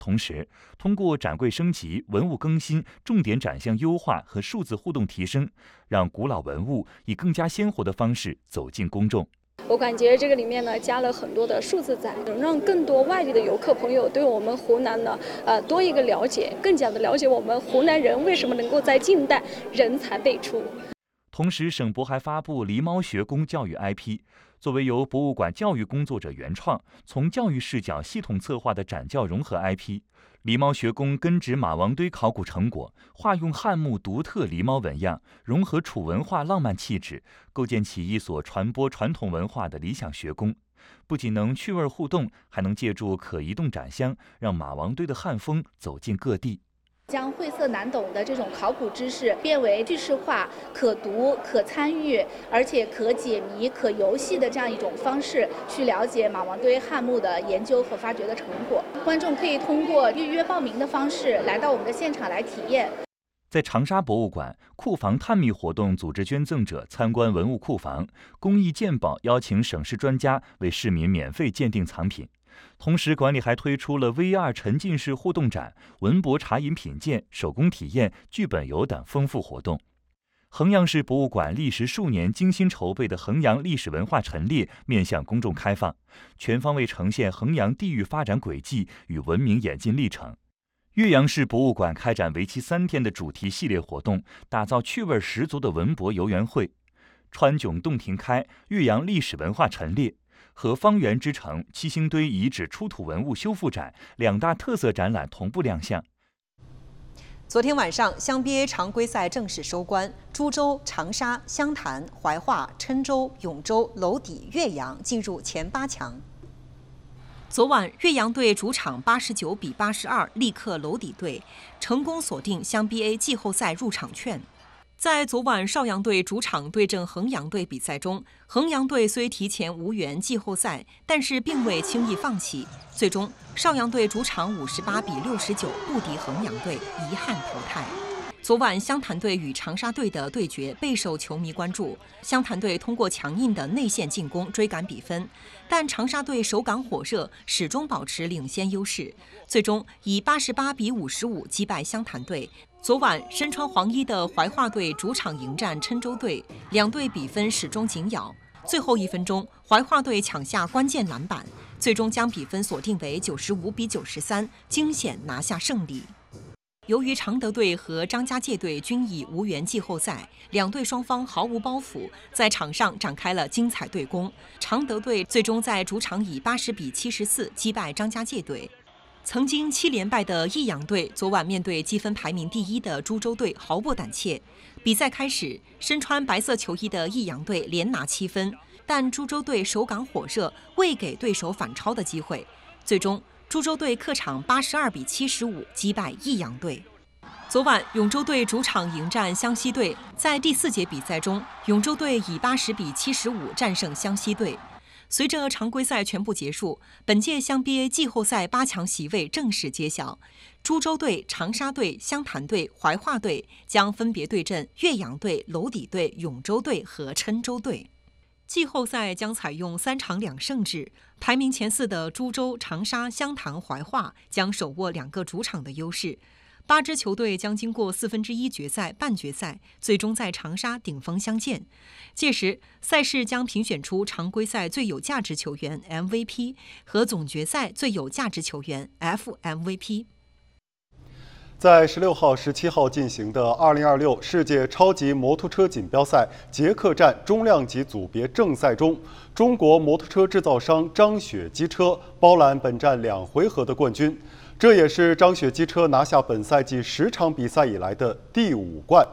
同时，通过展柜升级、文物更新、重点展项优化和数字互动提升，让古老文物以更加鲜活的方式走进公众。 我感觉这个里面呢加了很多的数字展，能让更多外地的游客朋友对我们湖南呢多一个了解，更加的了解我们湖南人为什么能够在近代人才辈出。 同时，省博还发布狸猫学宫教育 IP， 作为由博物馆教育工作者原创、从教育视角系统策划的展教融合 IP。狸猫学宫根植马王堆考古成果，化用汉墓独特狸猫纹样，融合楚文化浪漫气质，构建起一所传播传统文化的理想学宫。不仅能趣味互动，还能借助可移动展箱，让马王堆的汉风走进各地。 将晦涩难懂的这种考古知识变为叙事化、可读、可参与，而且可解谜、可游戏的这样一种方式，去了解马王堆汉墓的研究和发掘的成果。观众可以通过预约报名的方式来到我们的现场来体验。 在长沙博物馆，库房探秘活动组织捐赠者参观文物库房，公益鉴宝邀请省市专家为市民免费鉴定藏品。同时，馆里还推出了 VR 沉浸式互动展、文博茶饮品鉴、手工体验、剧本游等丰富活动。衡阳市博物馆历时数年精心筹备的衡阳历史文化陈列面向公众开放，全方位呈现衡阳地域发展轨迹与文明演进历程。岳阳市博物馆开展为期3天的主题系列活动，打造趣味十足的文博游园会。川迥洞庭开岳阳历史文化陈列和方圆之城七星堆遗址出土文物修复展2大特色展览同步亮相。 昨天晚上，湘 BA 常规赛正式收官，株洲、长沙、湘潭、怀化、郴州、永州、娄底、岳阳进入前8强。昨晚，岳阳队主场89比82力克娄底队，成功锁定湘 BA 季后赛入场券。在昨晚邵阳队主场对阵衡阳队比赛中，衡阳队虽提前无缘季后赛，但是并未轻易放弃。最终，邵阳队主场58比69不敌衡阳队，遗憾淘汰。昨晚湘潭队与长沙队的对决备受球迷关注，湘潭队通过强硬的内线进攻追赶比分，但长沙队手感火热，始终保持领先优势，最终以88比55击败湘潭队。昨晚身穿黄衣的怀化队主场迎战郴州队，两队比分始终紧咬。最后1分钟，怀化队抢下关键篮板，最终将比分锁定为95比93，惊险拿下胜利。由于常德队和张家界队均已无缘季后赛，两队双方毫无包袱，在场上展开了精彩对攻。常德队最终在主场以80比74击败张家界队。曾经7连败的益阳队昨晚面对积分排名第1的株洲队毫不胆怯。比赛开始，身穿白色球衣的益阳队连拿7分，但株洲队手感火热，未给对手反超的机会。最终，株洲队客场82比75击败益阳队。昨晚，永州队主场迎战湘西队，在第4节比赛中，永州队以80比75战胜湘西队。随着常规赛全部结束，本届湘 BA 季后赛8强席位正式揭晓。株洲队、长沙队、湘潭队、怀化队将分别对阵岳阳队、娄底队、永州队和郴州队。季后赛将采用3场2胜制，排名前4的株洲、长沙、湘潭、怀化将手握2个主场的优势。8支球队将经过1/4决赛、半决赛，最终在长沙顶峰相见。届时，赛事将评选出常规赛最有价值球员 MVP 和总决赛最有价值球员 FMVP。 在16号、17号进行的2026世界超级摩托车锦标赛捷克站中量级组别正赛中，中国摩托车制造商张雪机车包揽本站2回合的冠军，这也是张雪机车拿下本赛季10场比赛以来的第5冠。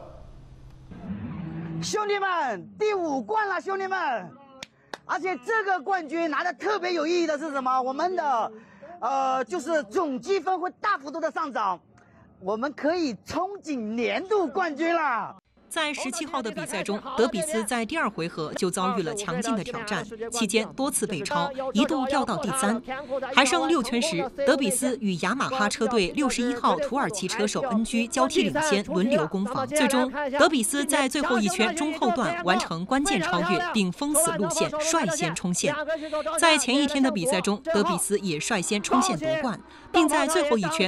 兄弟们，第5冠了，兄弟们！而且这个冠军拿的特别有意义的是什么？我们的就是总积分会大幅度的上涨。我们可以憧憬年度冠军了。 在17号的比赛中，德比斯在第2回合就遭遇了强劲的挑战，期间多次被超，一度掉到第3。还剩6圈时，德比斯与雅马哈车队61号土耳其车手恩居交替领先，轮流攻防。最终，德比斯在最后1圈中后段完成关键超越，并封死路线，率先冲线。在前一天的比赛中，德比斯也率先冲线夺冠，并在最后1圈